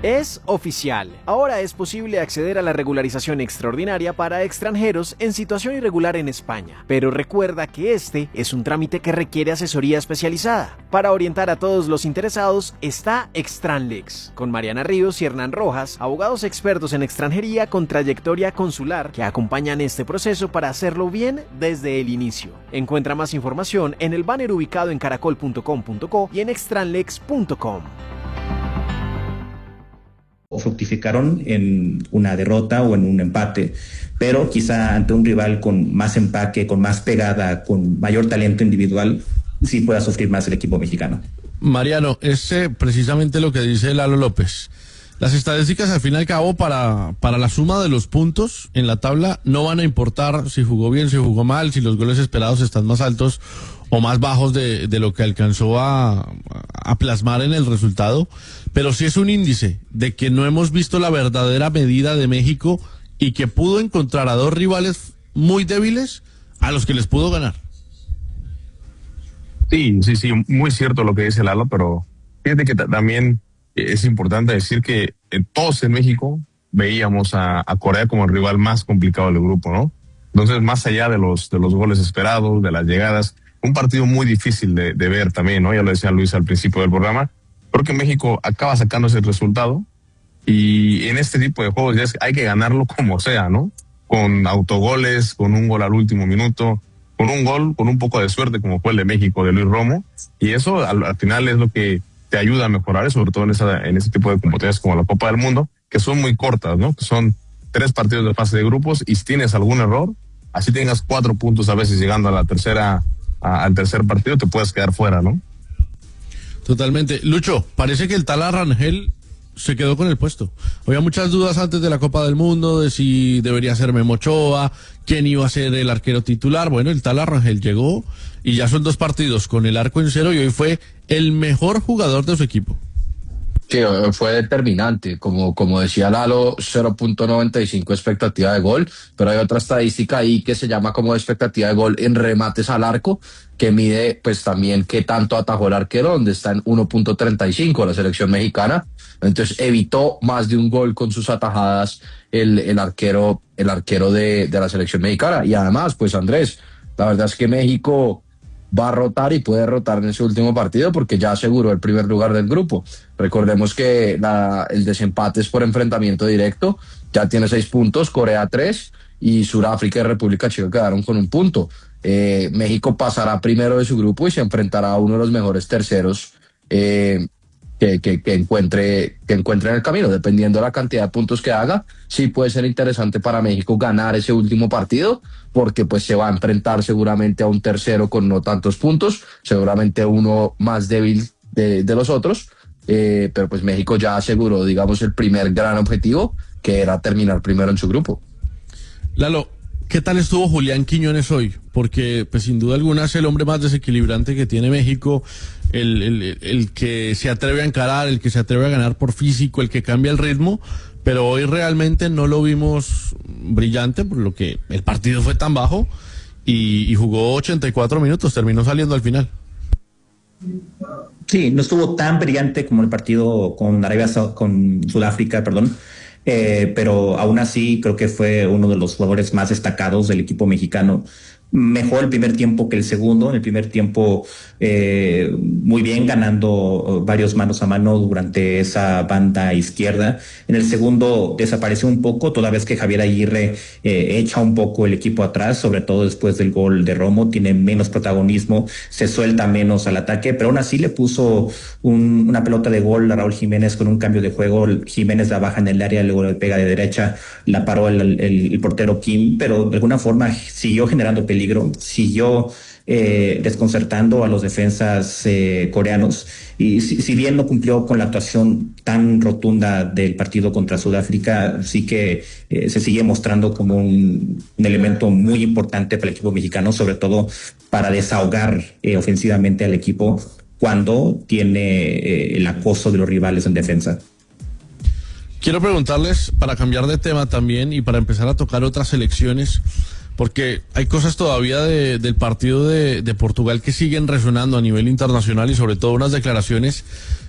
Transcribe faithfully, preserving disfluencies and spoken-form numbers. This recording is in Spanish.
Es oficial. Ahora es posible acceder a la regularización extraordinaria para extranjeros en situación irregular en España. Pero recuerda que este es un trámite que requiere asesoría especializada. Para orientar a todos los interesados está Extranlex, con Mariana Ríos y Hernán Rojas, abogados expertos en extranjería con trayectoria consular que acompañan este proceso para hacerlo bien desde el inicio. Encuentra más información en el banner ubicado en caracol punto com punto co y en extranlex punto com. Fructificaron en una derrota o en un empate, pero quizá ante un rival con más empaque, con más pegada, con mayor talento individual, sí pueda sufrir más el equipo mexicano. Mariano, es eh, precisamente lo que dice Lalo López. Las estadísticas, al fin y al cabo, para, para la suma de los puntos en la tabla no van a importar si jugó bien, si jugó mal, si los goles esperados están más altos o más bajos de, de lo que alcanzó a, a plasmar en el resultado, pero sí es un índice de que no hemos visto la verdadera medida de México y que pudo encontrar a dos rivales muy débiles a los que les pudo ganar. Sí, sí, sí, muy cierto lo que dice Lalo, pero fíjate que t- también es importante decir que eh, todos en México veíamos a, a Corea como el rival más complicado del grupo, ¿no? Entonces, más allá de los, de los goles esperados, de las llegadas, un partido muy difícil de, de ver también, ¿no? Ya lo decía Luis al principio del programa. Creo que México acaba sacando ese resultado y en este tipo de juegos ya es, hay que ganarlo como sea, ¿no? Con autogoles, con un gol al último minuto, con un gol, con un poco de suerte como fue el de México de Luis Romo, y eso al, al final es lo que te ayuda a mejorar, sobre todo en, esa, en ese tipo de competencias como la Copa del Mundo, que son muy cortas, ¿no? Que son tres partidos de fase de grupos y si tienes algún error, así tengas cuatro puntos a veces llegando a la tercera, a, al tercer partido, te puedes quedar fuera, ¿no? Totalmente. Lucho, parece que el tal Rangel se quedó con el puesto. Había muchas dudas antes de la Copa del Mundo de si debería ser Memo Ochoa, quién iba a ser el arquero titular. Bueno, el tal Rangel llegó y ya son dos partidos con el arco en cero y hoy fue el mejor jugador de su equipo. Sí, fue determinante, como, como decía Lalo, cero punto noventa y cinco expectativa de gol, pero hay otra estadística ahí que se llama como expectativa de gol en remates al arco, que mide pues también qué tanto atajó el arquero, donde está en uno punto treinta y cinco la selección mexicana. Entonces evitó más de un gol con sus atajadas el, el arquero, el arquero de, de la selección mexicana. Y además, pues Andrés, la verdad es que México va a rotar y puede rotar en ese último partido porque ya aseguró el primer lugar del grupo. Recordemos que la, el desempate es por enfrentamiento directo, ya tiene seis puntos, Corea tres y Sudáfrica y República Checa quedaron con un punto. Eh, México pasará primero de su grupo y se enfrentará a uno de los mejores terceros eh, que, que, que, encuentre, que encuentre en el camino, dependiendo de la cantidad de puntos que haga. Sí puede ser interesante para México ganar ese último partido, porque pues se va a enfrentar seguramente a un tercero con no tantos puntos, seguramente uno más débil de, de los otros, eh, pero pues México ya aseguró, digamos, el primer gran objetivo, que era terminar primero en su grupo. Lalo, ¿qué tal estuvo Julián Quiñones hoy? Porque pues sin duda alguna es el hombre más desequilibrante que tiene México, el, el, el que se atreve a encarar, el que se atreve a ganar por físico, el que cambia el ritmo, pero hoy realmente no lo vimos brillante, por lo que el partido fue tan bajo y, y jugó ochenta y cuatro minutos, terminó saliendo al final. Sí, no estuvo tan brillante como el partido con Arabia, con Sudáfrica, perdón, eh, pero aún así creo que fue uno de los jugadores más destacados del equipo mexicano. Mejor el primer tiempo que el segundo. En el primer tiempo eh, muy bien, ganando varios manos a mano durante esa banda izquierda. En el segundo desapareció un poco, toda vez que Javier Aguirre eh, echa un poco el equipo atrás, sobre todo después del gol de Romo, tiene menos protagonismo, se suelta menos al ataque, pero aún así le puso un, una pelota de gol a Raúl Jiménez con un cambio de juego. Jiménez la baja en el área, luego le pega de derecha, la paró el, el, el portero Kim, pero de alguna forma siguió generando peligro. Siguió eh, desconcertando a los defensas eh, coreanos y si, si bien no cumplió con la actuación tan rotunda del partido contra Sudáfrica, sí que eh, se sigue mostrando como un, un elemento muy importante para el equipo mexicano, sobre todo para desahogar eh, ofensivamente al equipo cuando tiene eh, el acoso de los rivales en defensa. Quiero preguntarles, para cambiar de tema también y para empezar a tocar otras selecciones, porque hay cosas todavía de, del partido de, de Portugal que siguen resonando a nivel internacional y sobre todo unas declaraciones